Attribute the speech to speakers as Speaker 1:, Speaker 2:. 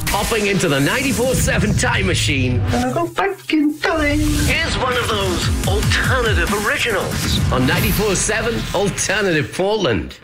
Speaker 1: Hopping into the 94.7 Time Machine.
Speaker 2: And I go back in time.
Speaker 1: Here's one of those alternative originals on 94.7 Alternative Portland.